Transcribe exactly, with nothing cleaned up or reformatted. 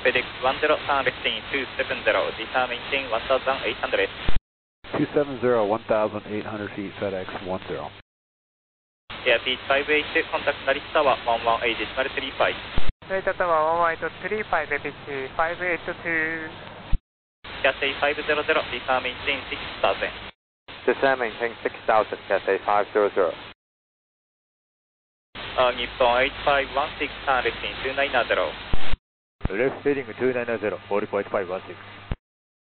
FedEx one zero turn left in two seven zero, disarm engine one thousand eight hundred. two seven zero, one thousand eight hundred feet, FedEx one zero. Air Beach five eight, contact Narita Tower one one eight decimal three five. Narita Tower one one eight three five, Air Beach five eight two. Cathay five hundred, disarm engine six thousand. Disarm engine six thousand, Cathay five hundred. Uh, Nippon eight five one six, turn left in two nine zero. Left heading two nine zero, Volvo eight five one six.